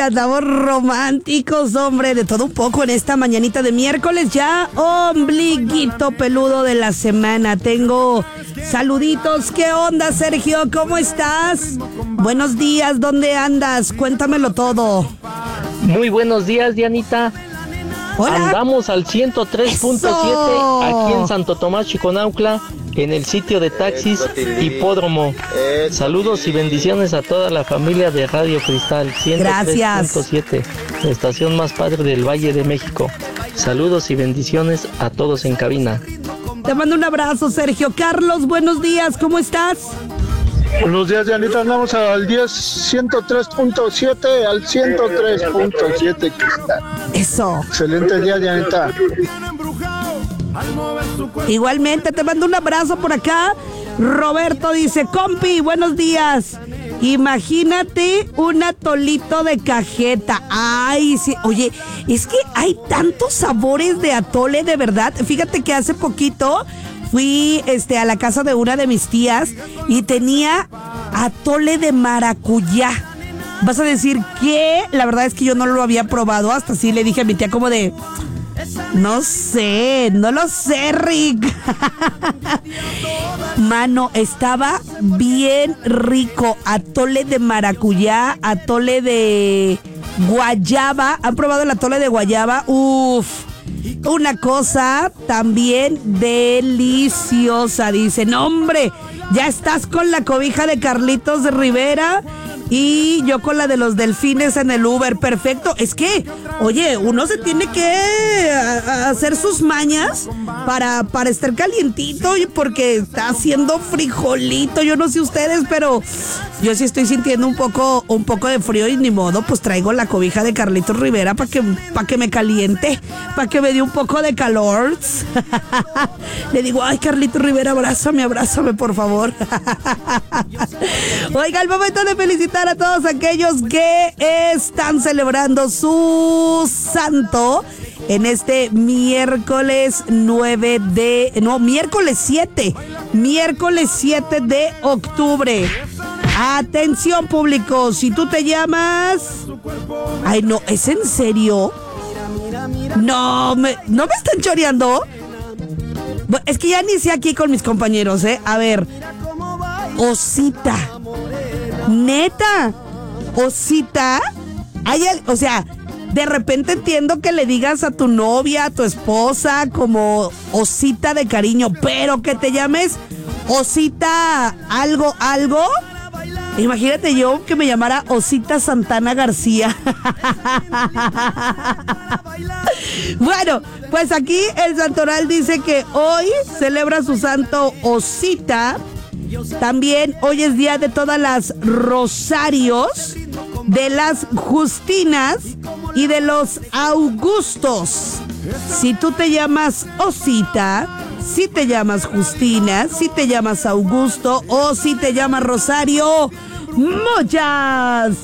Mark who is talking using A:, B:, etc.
A: Andamos románticos, hombre, de todo un poco en esta mañanita de miércoles, ya ombliguito peludo de la semana. Tengo saluditos. ¿Qué onda, Sergio? ¿Cómo estás? Buenos días, ¿dónde andas? Cuéntamelo todo.
B: Muy buenos días, Dianita.
A: Hola.
B: Andamos al 103.7 aquí en Santo Tomás, Chiconaucla, en el sitio de taxis Hipódromo. Saludos y bendiciones a toda la familia de Radio Cristal 103.7, la estación más padre del Valle de México. Saludos y bendiciones a todos en cabina.
A: Te mando un abrazo, Sergio. Carlos, buenos días, ¿cómo estás?
C: Buenos días, Dianita. Andamos al 103.7 al 103.7 Cristal.
A: Eso.
C: Excelente día, Dianita.
A: Igualmente, te mando un abrazo por acá. Roberto dice, compi, buenos días. Imagínate un atolito de cajeta. Ay, sí. Oye, es que hay tantos sabores de atole, de verdad. Fíjate que hace poquito fui a la casa de una de mis tías y tenía atole de maracuyá. Vas a decir que la verdad es que yo no lo había probado. Hasta así le dije a mi tía como de... No lo sé, Rick. Mano, estaba bien rico. Atole de maracuyá, atole de guayaba. ¿Han probado el atole de guayaba? Uf, una cosa también deliciosa. Dice, no, hombre, ya estás con la cobija de Carlitos Rivera y yo con la de los delfines en el Uber. Perfecto. Es que, oye, uno se tiene que hacer sus mañas para estar calientito, porque está haciendo frijolito. Yo no sé ustedes, pero yo sí estoy sintiendo un poco de frío y ni modo, pues traigo la cobija de Carlitos Rivera para que me caliente, para que me dé un poco de calor. Le digo, ay, Carlitos Rivera, abrázame, por favor. Oiga, el momento de felicitar a todos aquellos que están celebrando su santo en este miércoles 7 de octubre. Atención, público, si tú te llamas... Ay, no, ¿es en serio? ¿No me están choreando? Bueno, es que ya inicié aquí con mis compañeros, ¿eh? A ver, Osita. Neta, Osita. O sea, de repente entiendo que le digas a tu novia, a tu esposa, como Osita de cariño, pero que te llames Osita algo. Imagínate yo que me llamara Osita Santana García. Bueno, pues aquí el santoral dice que hoy celebra su santo Osita. También hoy es día de todas las Rosarios, de las Justinas y de los Augustos. Si tú te llamas Osita, si te llamas Justina, si te llamas Augusto o si te llamas Rosario, muchas